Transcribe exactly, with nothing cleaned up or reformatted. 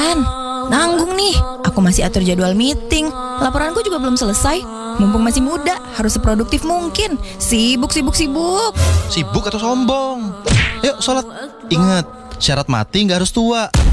Ran, nanggung nih. Aku masih atur jadwal meeting. Laporanku juga belum selesai. Mumpung masih muda, harus seproduktif mungkin. Sibuk, sibuk, sibuk. Sibuk atau sombong? Yuk sholat. Ingat, syarat mati nggak harus tua.